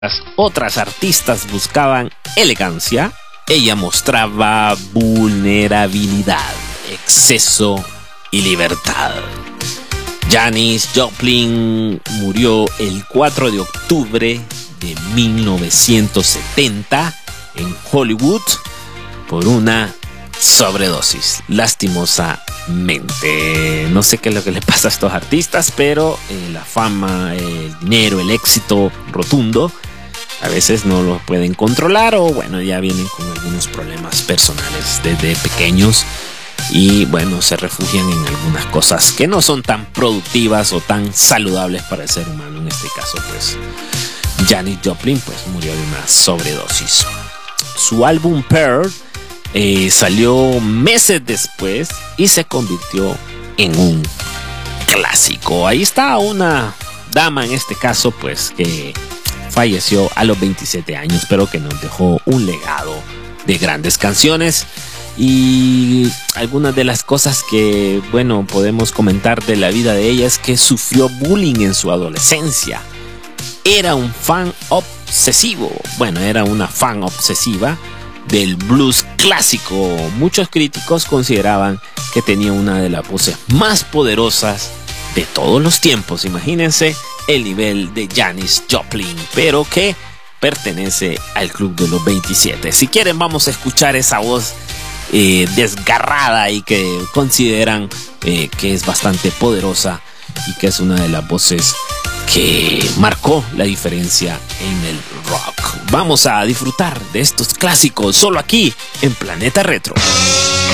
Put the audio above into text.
Otras artistas buscaban elegancia, ella mostraba vulnerabilidad, exceso y libertad. Janis Joplin murió el 4 de octubre de 1970 en Hollywood por una sobredosis, lastimosamente. No sé qué es lo que le pasa a estos artistas, pero la fama, el dinero, el éxito rotundo a veces no lo pueden controlar, o bueno, ya vienen con algunos problemas personales desde pequeños y bueno, se refugian en algunas cosas que no son tan productivas o tan saludables para el ser humano. En este caso, pues Janis Joplin pues murió de una sobredosis. Su álbum Pearl salió meses después y se convirtió en un clásico. Ahí está una dama, en este caso, pues que falleció a los 27 años, pero que nos dejó un legado de grandes canciones. Y algunas de las cosas que, bueno, podemos comentar de la vida de ella es que sufrió bullying en su adolescencia. Era un fan obsesivo, bueno, era una fan obsesiva del blues clásico. Muchos críticos consideraban que tenía una de las voces más poderosas de todos los tiempos. Imagínense el nivel de Janis Joplin, pero que pertenece al club de los 27. Si quieren, vamos a escuchar esa voz desgarrada y que consideran que es bastante poderosa y que es una de las voces que marcó la diferencia en el rock. Vamos a disfrutar de estos clásicos solo aquí en Planeta Retro.